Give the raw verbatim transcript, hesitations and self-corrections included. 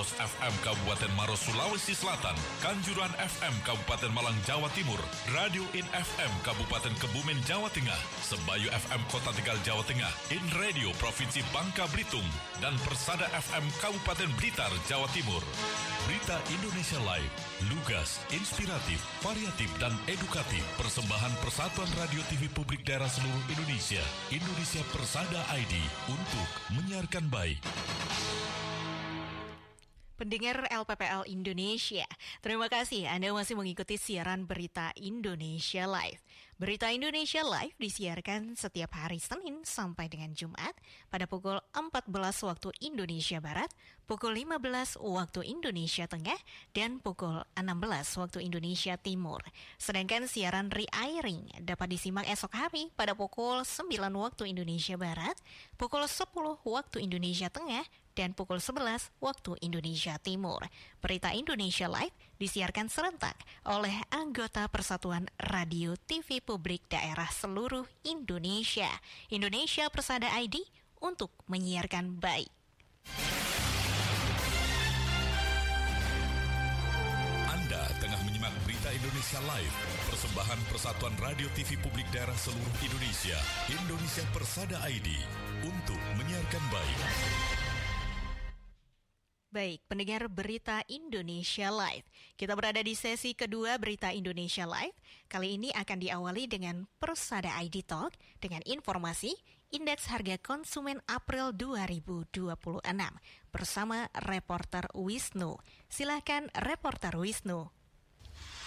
Maros F M Kabupaten Maros Sulawesi Selatan, Kanjuruhan F M Kabupaten Malang Jawa Timur, Radio In F M Kabupaten Kebumen Jawa Tengah, Sebayu F M Kota Tegal Jawa Tengah, In Radio Provinsi Bangka Belitung, dan Persada F M Kabupaten Blitar Jawa Timur. Berita Indonesia Live, lugas, inspiratif, variatif, dan edukatif. Persembahan Persatuan Radio T V Publik Daerah seluruh Indonesia, Indonesia Persada I D, untuk menyiarkan baik. Pendengar L P P L Indonesia, terima kasih Anda masih mengikuti siaran Berita Indonesia Live. Berita Indonesia Live disiarkan setiap hari Senin sampai dengan Jumat pada pukul empat belas waktu Indonesia Barat, pukul lima belas waktu Indonesia Tengah, dan pukul enam belas waktu Indonesia Timur. Sedangkan siaran re-airing dapat disimak esok hari pada pukul sembilan waktu Indonesia Barat, pukul sepuluh waktu Indonesia Tengah, dan pukul sebelas waktu Indonesia Timur. Berita Indonesia Live disiarkan serentak oleh anggota Persatuan Radio T V Publik Daerah seluruh Indonesia, Indonesia Persada I D, untuk menyiarkan baik. Anda tengah menyimak Berita Indonesia Live, persembahan Persatuan Radio T V Publik Daerah seluruh Indonesia, Indonesia Persada I D, untuk menyiarkan baik. Baik, pendengar Berita Indonesia Live. Kita berada di sesi kedua Berita Indonesia Live. Kali ini akan diawali dengan Persada I D Talk dengan informasi Indeks Harga Konsumen April dua ribu dua puluh enam bersama reporter Wisnu. Silakan reporter Wisnu.